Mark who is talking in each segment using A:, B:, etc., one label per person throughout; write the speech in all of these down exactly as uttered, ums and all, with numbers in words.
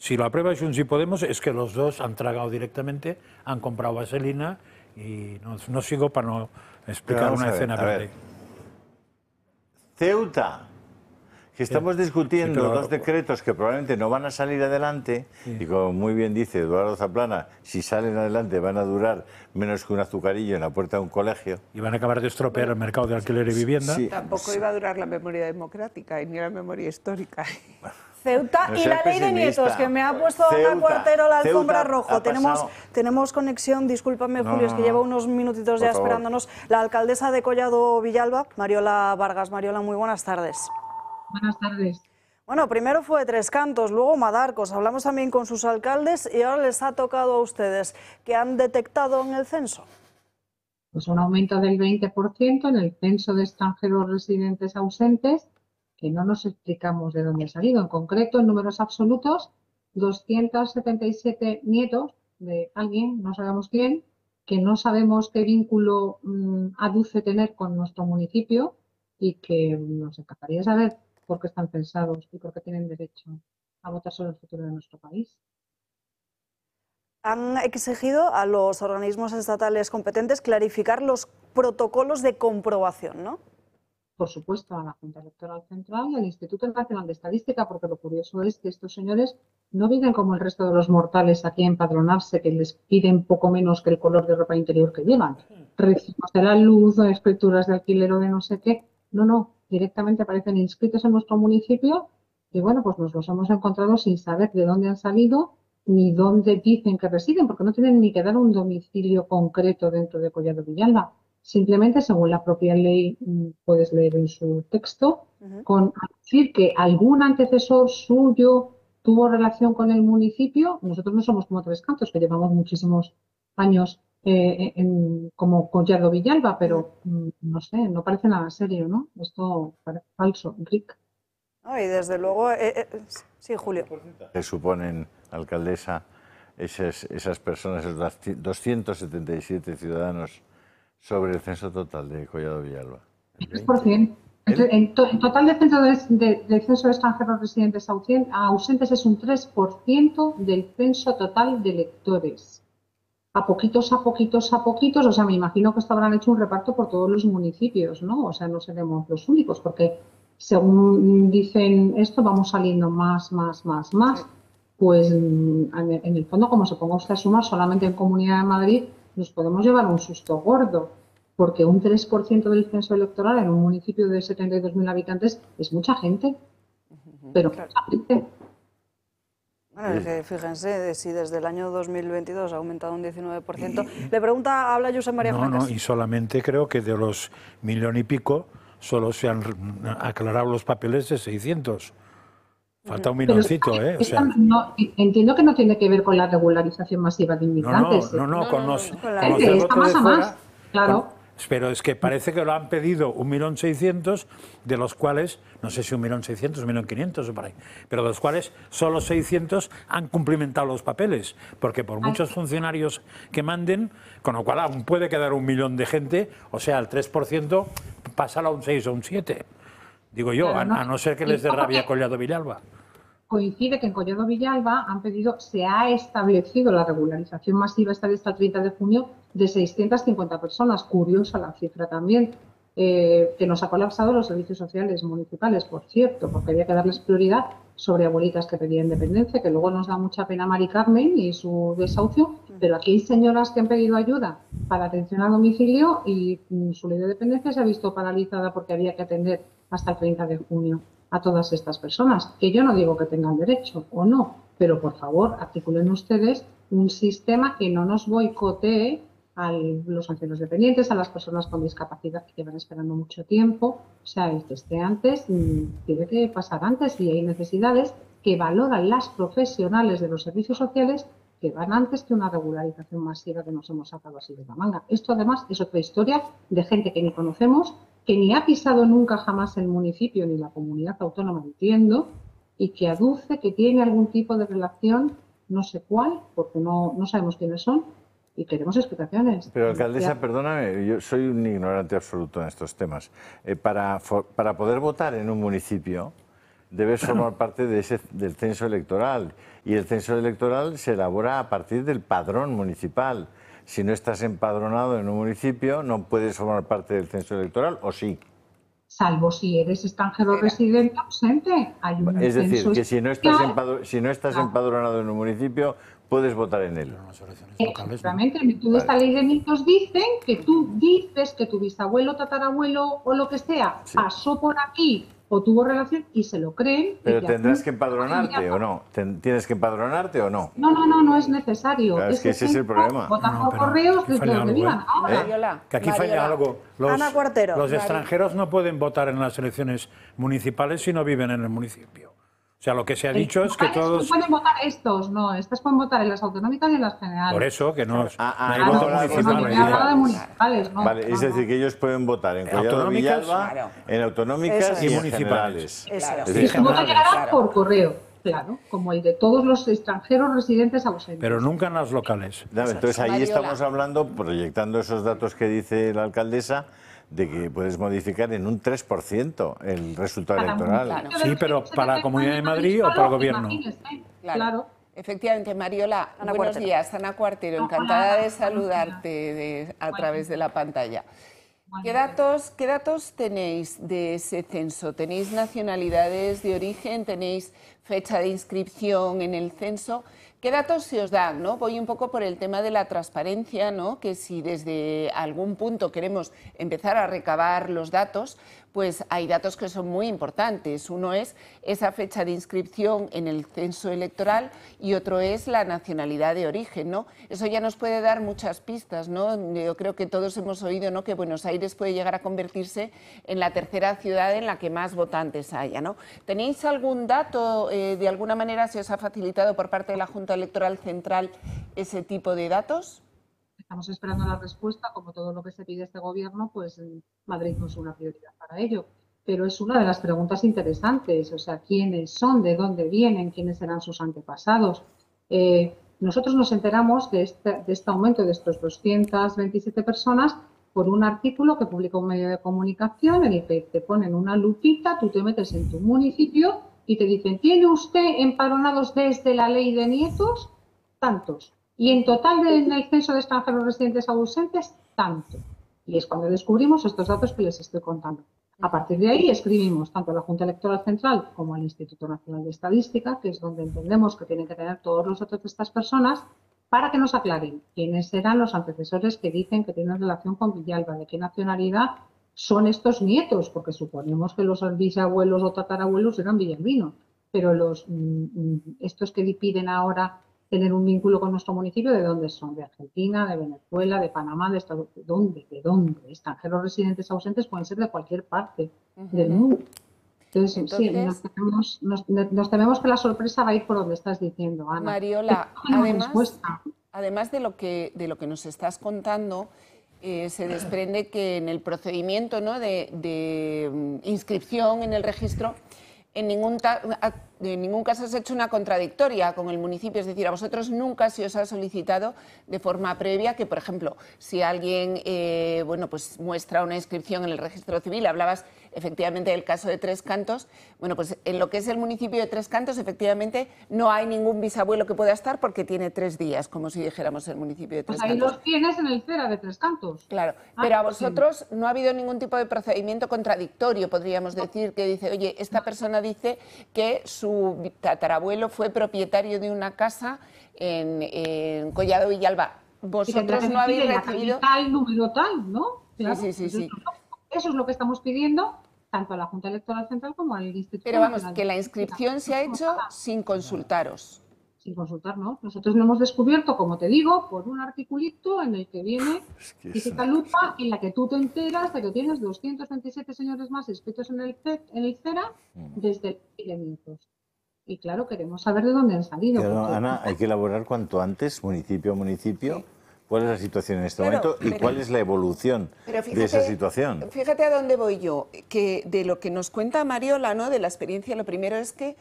A: Si lo aprueba Junts y Podemos es que los dos han tragado directamente, han comprado vaselina y no, no sigo para no explicar una
B: ver,
A: escena verde.
B: Ceuta, que estamos discutiendo
A: sí, pero...
B: dos decretos que probablemente no van a salir adelante, sí. Y como muy bien dice Eduardo Zaplana, si salen adelante van a durar menos que un azucarillo en la puerta de un colegio.
A: Y van a acabar de estropear bueno, el mercado de alquiler y vivienda.
C: Sí, Tampoco sí. iba a durar la memoria democrática y ni la memoria histórica.
D: Ceuta no y la ley de nietos, que me ha puesto Ceuta, Ana Cuartero la alfombra Ceuta rojo. Tenemos, tenemos conexión, discúlpame, no, Julio, es que lleva unos minutitos ya favor. esperándonos. La alcaldesa de Collado Villalba, Mariola Vargas. Mariola, muy buenas tardes.
E: Buenas tardes.
D: Bueno, primero fue Tres Cantos, luego Madarcos. Hablamos también con sus alcaldes y ahora les ha tocado a ustedes. ¿Qué han detectado en el censo?
E: Pues un aumento del veinte por ciento en el censo de extranjeros residentes ausentes, que no nos explicamos de dónde ha salido. En concreto, en números absolutos, doscientos setenta y siete nietos de alguien, no sabemos quién, que no sabemos qué vínculo mmm, aduce tener con nuestro municipio y que nos encantaría saber por qué están censados y por qué tienen derecho a votar sobre el futuro de nuestro país.
D: Han exigido a los organismos estatales competentes clarificar los protocolos de comprobación, ¿no?
E: Por supuesto, a la Junta Electoral Central y al Instituto Nacional de Estadística, porque lo curioso es que estos señores no viven como el resto de los mortales aquí a empadronarse, que les piden poco menos que el color de ropa interior que llevan. Recibos de la luz, o escrituras de alquiler o de no sé qué. No, no, directamente aparecen inscritos en nuestro municipio y bueno, pues nos los hemos encontrado sin saber de dónde han salido ni dónde dicen que residen, porque no tienen ni que dar un domicilio concreto dentro de Collado Villalba. Simplemente, según la propia ley, puedes leer en su texto, uh-huh. con decir que algún antecesor suyo tuvo relación con el municipio. Nosotros no somos como Tres Cantos, que llevamos muchísimos años eh, en, como Collado Villalba, pero uh-huh. no sé, no parece nada serio, ¿no? Esto parece falso, Enrique.
D: No, y desde luego, eh, eh, sí, Julio.
B: ¿Qué suponen, alcaldesa, esas, esas personas, esos doscientos setenta y siete ciudadanos sobre el censo total de Collado Villalba?
E: El tres por ciento. ¿El? En, to, en total de censo de, de, de censo de extranjeros residentes ausentes es un tres por ciento del censo total de electores. A poquitos, a poquitos, a poquitos, o sea, me imagino que esto habrán hecho un reparto por todos los municipios, ¿no? O sea, no seremos los únicos, porque según dicen esto, vamos saliendo más, más, más, más. Pues en el fondo, como se ponga usted a sumar solamente en Comunidad de Madrid, nos podemos llevar un susto gordo, porque un tres por ciento del censo electoral en un municipio de setenta y dos mil habitantes es mucha gente, pero
D: claro.
E: mucha gente.
D: Bueno, es que fíjense, si desde el año dos mil veintidós ha aumentado un diecinueve por ciento. Le pregunta, habla Josep María
A: No,
D: Francas.
A: no, y solamente creo que de los millón y pico solo se han aclarado los papeles de seiscientos. Falta un milloncito,
E: Pero,
A: ¿eh? O sea,
E: no, entiendo que no tiene que ver con la regularización masiva de inmigrantes.
A: No, no, no, no,
D: no
A: con
D: no,
A: los,
D: no,
A: con
D: la...
A: los
E: del
A: voto
E: más
A: de
E: a
A: fuera,
E: más, claro.
A: Con, pero es que parece que lo han pedido un millón seiscientos, de los cuales, no sé si un millón seiscientos, un millón quinientos o por ahí, pero de los cuales solo seiscientos han cumplimentado los papeles, porque por muchos funcionarios que manden, con lo cual aún puede quedar un millón de gente, o sea, el tres por ciento pasará a un seis o un siete. Digo yo, a, a no ser que les dé rabia Collado Villalba.
E: Coincide que en Collado Villalba han pedido, se ha establecido la regularización masiva esta hasta el treinta de junio de seiscientas cincuenta personas. Curiosa la cifra también, eh, que nos ha colapsado los servicios sociales municipales, por cierto, porque había que darles prioridad sobre abuelitas que pedían dependencia, que luego nos da mucha pena Mari Carmen y su desahucio, pero aquí hay señoras que han pedido ayuda para atención a domicilio y su ley de dependencia se ha visto paralizada porque había que atender hasta el treinta de junio a todas estas personas, que yo no digo que tengan derecho o no, pero por favor articulen ustedes un sistema que no nos boicotee a los ancianos dependientes, a las personas con discapacidad que llevan esperando mucho tiempo. O sea, el que esté antes tiene que pasar antes, y hay necesidades que valoran las profesionales de los servicios sociales que van antes que una regularización masiva que nos hemos sacado así de la manga. Esto además es otra historia de gente que ni conocemos, que ni ha pisado nunca jamás el municipio ni la comunidad autónoma, entiendo, y que aduce que tiene algún tipo de relación, no sé cuál, porque no, no sabemos quiénes son, y queremos explicaciones.
B: Pero, alcaldesa, perdóname, yo soy un ignorante absoluto en estos temas. Eh, para, para poder votar en un municipio debes formar parte de ese, del censo electoral. Y el censo electoral se elabora a partir del padrón municipal. Si no estás empadronado en un municipio, no puedes formar parte del censo electoral, ¿o sí?
E: Salvo si eres extranjero residente ausente. Hay un
B: es decir,
E: censo
B: que si no estás,
E: especial.
B: empadro, si no estás
E: Claro.
B: empadronado en un municipio, puedes votar en él.
E: Exactamente. En virtud de esta ley de mitos dicen que tú dices que tu bisabuelo, tatarabuelo o lo que sea
B: Sí.
E: pasó por aquí o tuvo relación y se lo creen.
B: Pero
E: y te
B: tendrás
E: hacen-
B: que empadronarte o no. Ten- ¿Tienes que empadronarte o no?
E: No, no, no, no es necesario.
B: Claro, es que ese es el
E: censo
B: problema.
E: Vota
A: No,
E: por
A: pero
E: correos
A: que
E: desde
A: falla
E: donde
A: algo,
E: vivan
A: ¿eh?
E: ahora.
C: Mariola,
A: Que aquí falla
C: Mariola.
A: algo. Los,
D: Ana Cuartero.
A: los
C: Mari-
A: extranjeros no pueden votar en las elecciones municipales si no viven en el municipio. O sea, lo que se ha dicho es que
E: Locales
A: todos...
E: No pueden votar estos, no. Estas pueden votar en las autonómicas y en las generales.
A: Por eso, que no,
B: Ah, ah,
A: no hay
B: no,
A: voto
B: ahora
E: No,
A: municipal.
E: yo he
B: municipales.
E: hablado de
A: ahí.
E: municipales, ¿no?
B: Vale, es
E: No,
B: decir,
E: no.
B: que ellos pueden votar en Collado
A: Autonómicas,
B: Villalba,
C: claro.
B: en autonómicas
D: Eso
B: y,
A: es.
B: en
A: Y municipales.
B: generales.
C: Claro.
B: Es
E: Y
B: decir,
E: su voto
A: generales,
E: llegará
C: claro.
E: por correo, claro, como el de todos los extranjeros residentes ausentes.
A: Pero nunca en las locales.
B: Dame, entonces ahí
C: Mariola.
B: estamos hablando, proyectando esos datos que dice la alcaldesa, de que puedes modificar en un tres por ciento el resultado
E: Cada
B: electoral.
E: municipio
A: Sí,
E: del
A: pero
E: país se
A: para la
E: debe
A: Comunidad de
E: organizar
A: Madrid o
E: solo,
A: para el gobierno.
E: imagínese,
C: Claro.
E: Claro.
C: Efectivamente, Mariola,
D: Ana
C: buenos
D: Cuartero.
C: días. Ana Cuartero,
E: Hola,
C: encantada de
E: buenos
C: saludarte
E: días.
C: de- a
E: Buenos
C: través de la pantalla.
E: Buenos
C: ¿Qué
E: días.
C: datos, ¿Qué datos tenéis de ese censo? ¿Tenéis nacionalidades de origen? ¿Tenéis fecha de inscripción en el censo? ¿Qué datos se os dan? ¿No? Voy un poco por el tema de la transparencia, ¿no? Que si desde algún punto queremos empezar a recabar los datos, pues hay datos que son muy importantes. Uno es esa fecha de inscripción en el censo electoral y otro es la nacionalidad de origen, ¿no? Eso ya nos puede dar muchas pistas, ¿no? Yo creo que todos hemos oído, ¿no?, que Buenos Aires puede llegar a convertirse en la tercera ciudad en la que más votantes haya, ¿no? ¿Tenéis algún dato, eh, de alguna manera se os ha facilitado por parte de la Junta Electoral Central ese tipo de datos?
E: Estamos esperando la respuesta, como todo lo que se pide a este gobierno, pues en Madrid no es una prioridad para ello. Pero es una de las preguntas interesantes, o sea, quiénes son, de dónde vienen, quiénes serán sus antepasados. Eh, nosotros nos enteramos de este, de este aumento de estos doscientas veintisiete personas por un artículo que publica un medio de comunicación en el que te ponen una lupita, tú te metes en tu municipio y te dicen, ¿tiene usted empadronados desde la ley de nietos? Tantos. Y en total de- en el censo de extranjeros residentes ausentes, tanto. Y es cuando descubrimos estos datos que les estoy contando. A partir de ahí escribimos tanto a la Junta Electoral Central como al Instituto Nacional de Estadística, que es donde entendemos que tienen que tener todos los datos de estas personas, para que nos aclaren quiénes eran los antecesores que dicen que tienen relación con Villalba, de qué nacionalidad son estos nietos, porque suponemos que los bisabuelos o tatarabuelos eran villalbinos, pero los mm, mm, estos que piden ahora tener un vínculo con nuestro municipio, ¿de dónde son? ¿De Argentina, de Venezuela, de Panamá, de Estados Unidos? ¿De dónde? ¿De dónde? Extranjeros residentes ausentes pueden ser de cualquier parte del mundo. Entonces, sí,
C: Entonces-
E: nos tememos, nos, nos tememos que la sorpresa va a ir por donde estás diciendo, Ana.
C: Mariola,
E: No tenemos
C: además,
E: respuesta.
C: además de lo que, de lo que nos estás contando, eh, se desprende que en el procedimiento, ¿no?, de, de, mm, inscripción en el registro, en ningún, ta- a- en ningún caso se ha hecho una contradictoria con el municipio, es decir, a vosotros nunca se os ha solicitado de forma previa que, por ejemplo, si alguien eh, bueno, pues muestra una inscripción en el registro civil, hablabas efectivamente del caso de Tres Cantos, bueno, pues en lo que es el municipio de Tres Cantos, efectivamente no hay ningún bisabuelo que pueda estar porque tiene tres días, como si dijéramos el municipio de Tres
E: Pues ahí
C: Cantos.
E: los tienes en el CERA de Tres Cantos.
C: Claro,
E: Ah,
C: pero a
E: pues sí.
C: vosotros no ha habido ningún tipo de procedimiento contradictorio, podríamos decir, que dice, oye, esta persona dice que su tatarabuelo fue propietario de una casa en, en Collado Villalba.
E: Y que
C: Vosotros
E: te
C: no habéis
E: pide la
C: recibido...
E: capital, número tal, ¿no? Claro,
C: sí, sí,
E: eso
C: sí.
E: es lo- Eso es lo que estamos pidiendo tanto a la Junta Electoral Central como al Instituto
C: Pero vamos,
E: Nacional
C: que
E: de
C: la
E: Estadística.
C: inscripción se ha hecho sin consultaros.
E: Sin consultarnos. Nosotros lo hemos descubierto, como te digo, por un articulito en el que viene
B: Es que es
E: física
B: una-
E: lupa, en la que tú te enteras de que tienes doscientos veintisiete señores más inscritos en el, C- en el CERA desde el de nietos. Y claro, queremos saber de dónde han salido.
B: Claro,
E: porque-
B: Ana, hay que elaborar cuanto antes, municipio a municipio,
C: Sí.
B: cuál es la situación en este
C: Claro,
B: momento y
C: pero-
B: cuál es la evolución
C: Pero
B: de esa situación.
C: Fíjate a dónde voy yo, que de lo que nos cuenta Mariola, ¿no?, de la experiencia, lo primero es que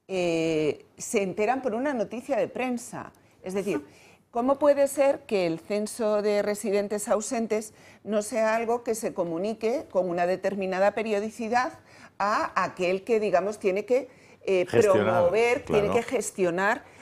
C: eh, se enteran por una noticia de prensa. Es decir, ¿cómo puede ser que el censo de residentes ausentes no sea algo que se comunique con una determinada periodicidad a aquel que, digamos, tiene que eh, promover, claro. tiene que gestionar